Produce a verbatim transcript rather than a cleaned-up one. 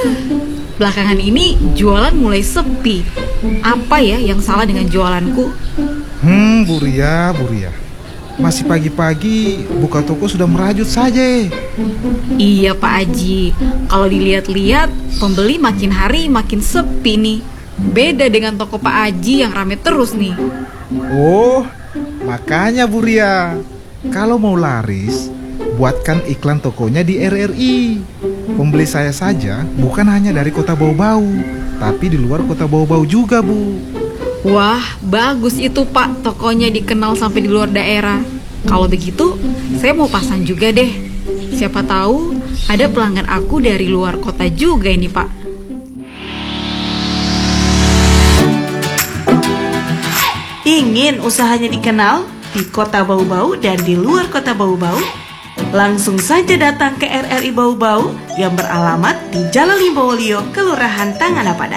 Belakangan ini jualan mulai sepi. Apa ya yang salah dengan jualanku? Hmm, Bu Ria, Bu Ria. Masih pagi-pagi buka toko sudah merajut saja. Iya Pak Aji, kalau dilihat-lihat pembeli makin hari makin sepi nih. Beda dengan toko Pak Aji yang rame terus nih. Oh, makanya Bu Ria, kalau mau laris, buatkan iklan tokonya di R R I. Pembeli saya saja bukan hanya dari kota Bau-Bau, tapi di luar kota Bau-Bau juga, Bu. Wah, bagus itu Pak, tokonya dikenal sampai di luar daerah. Kalau begitu, saya mau pasang juga deh. Siapa tahu ada pelanggan aku dari luar kota juga ini Pak. Ingin usahanya dikenal di kota Bau-Bau dan di luar kota Bau-Bau? Langsung saja datang ke R R I Bau-Bau yang beralamat di Jalan Limbowolio, Kelurahan Tanganapada.